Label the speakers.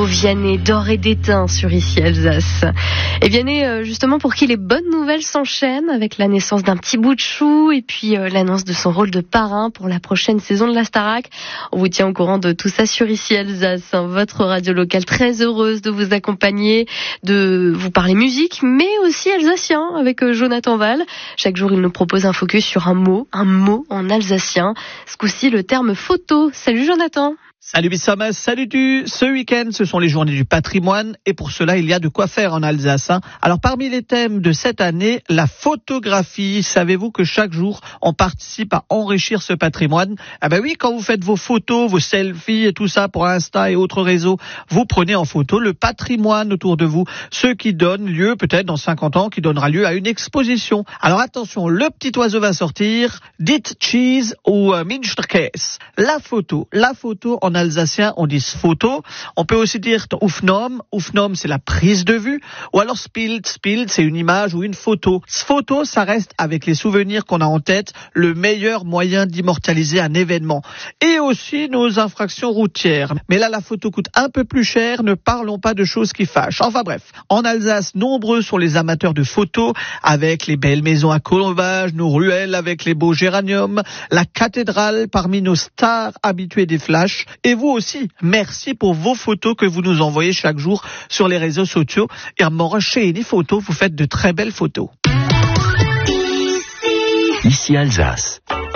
Speaker 1: Vianney d'Or et d'Étain sur Ici Alsace. Et Vianney, justement, pour qui les bonnes nouvelles s'enchaînent avec la naissance d'un petit bout de chou et puis l'annonce de son rôle de parrain pour la prochaine saison de la Starac. On vous tient au courant de tout ça sur Ici Alsace, votre radio locale, très heureuse de vous accompagner, de vous parler musique, mais aussi alsacien avec Jonathan Val. Chaque jour, il nous propose un focus sur un mot en alsacien. Ce coup-ci, le terme photo. Salut Jonathan.
Speaker 2: Salut Bissamas, salut tu. Ce week-end, ce sont les journées du patrimoine et pour cela, il y a de quoi faire en Alsace. Alors parmi les thèmes de cette année, la photographie. Savez-vous que chaque jour, on participe à enrichir ce patrimoine? Ah ben oui, quand vous faites vos photos, vos selfies et tout ça pour Insta et autres réseaux, vous prenez en photo le patrimoine autour de vous, ce qui donne lieu, peut-être dans 50 ans, qui donnera lieu à une exposition. Alors attention, le petit oiseau va sortir, dites cheese ou Minsterkäse. La photo en alsacien, on dit photo. On peut aussi dire Aufnahme. Aufnahme, c'est la prise de vue. Ou alors Bild, c'est une image ou une photo. Photo, ça reste avec les souvenirs qu'on a en tête, le meilleur moyen d'immortaliser un événement. Et aussi nos infractions routières. Mais là, la photo coûte un peu plus cher. Ne parlons pas de choses qui fâchent. Enfin bref, en Alsace, nombreux sont les amateurs de photos avec les belles maisons à colombages, nos ruelles avec les beaux géraniums, la cathédrale parmi nos stars habituées des flashs. Et vous aussi, merci pour vos photos que vous nous envoyez chaque jour sur les réseaux sociaux. Et à m'enregistrer les photos, vous faites de très belles photos.
Speaker 3: Ici Alsace.